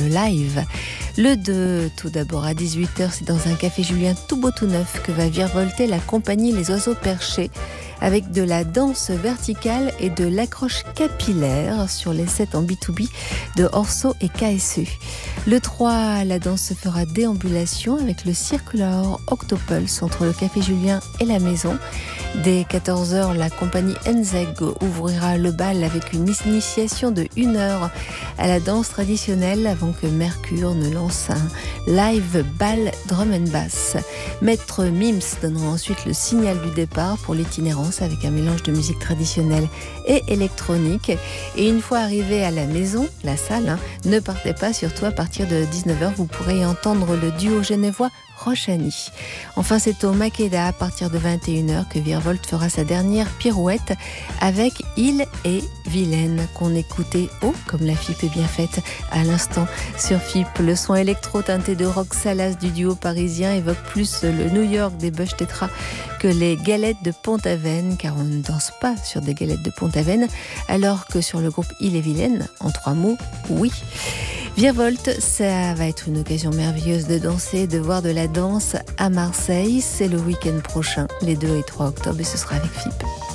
live. Le 2, tout d'abord à 18h, c'est dans un café Julien tout beau tout neuf que va virevolter la compagnie Les Oiseaux Perchés, avec de la danse verticale et de l'accroche capillaire sur les sets en B2B de Orso et KSE. Le 3, la danse se fera déambulation avec le Circular Octopulse entre le café Julien et la maison. Dès 14h, la compagnie Enzeg ouvrira le bal avec une initiation de 1 heure à la danse traditionnelle avant que Mercure ne lance un live bal drum and bass. Maître Mims donnera ensuite le signal du départ pour l'itinérance avec un mélange de musique traditionnelle et électronique. Et une fois arrivé à la maison, la salle, ne partez pas, surtout à partir de 19h, vous pourrez entendre le duo genevois Rochani. Enfin, c'est au Makeda à partir de 21h que Virevolt fera sa dernière pirouette avec Il et Vilaine qu'on écoutait haut comme la FIP est bien faite à l'instant sur FIP. Le son électro teinté de rock salace du duo parisien évoque plus le New York des Bush Tetra que les galettes de Pont-Aven, car on ne danse pas sur des galettes de Pont-Aven, alors que sur le groupe Il et Vilaine, en 3 mots, oui. Virevolt, ça va être une occasion merveilleuse de danser, de voir de la danse à Marseille. C'est le week-end prochain, les 2 et 3 octobre, et ce sera avec FIP.